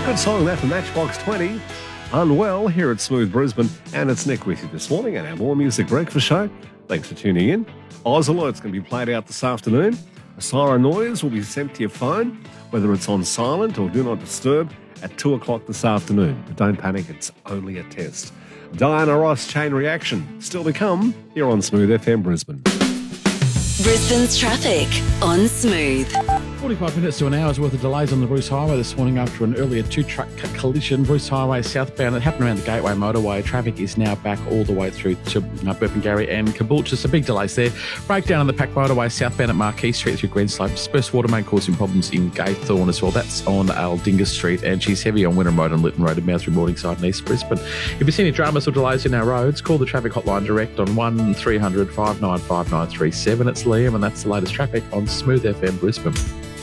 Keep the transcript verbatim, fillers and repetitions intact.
Good song that from Matchbox twenty. Unwell here at Smooth Brisbane. And it's Nick with you this morning at our More Music Breakfast Show. Thanks for tuning in. Oz Alert's going to be played out this afternoon. A siren noise will be sent to your phone, whether it's on silent or do not disturb, at two o'clock this afternoon. But don't panic, it's only a test. Diana Ross Chain Reaction, still to come here on Smooth F M Brisbane. Brisbane's traffic on Smooth. forty-five minutes to an hour's worth of delays on the Bruce Highway this morning after an earlier two-truck collision. Bruce Highway southbound, it happened around the Gateway Motorway. Traffic is now back all the way through to uh, Burpengary and Caboolture. So big delays there. Breakdown on the Pack Motorway southbound at Marquee Street through Greenslope. Dispersed water main causing problems in Gaythorne as well. That's on Aldinga Street, and she's heavy on Wynnum Road and Lytton Road and Mount through Morningside and East Brisbane. If you see any dramas or delays in our roads, call the traffic hotline direct on one three hundred five nine five nine three seven. It's Liam, and that's the latest traffic on Smooth F M Brisbane.